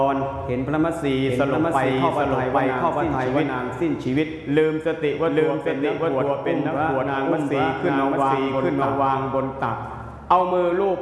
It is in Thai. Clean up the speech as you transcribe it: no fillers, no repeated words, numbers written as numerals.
เห็นพระมัสสีสลบไปเข้าพระทัยว่านางสิ้นชีวิตลืมสติว่าตัวเป็นนักบวชเป็นนักบวชนางมัสสีขึ้นมาวางบนตักเอามือลูบ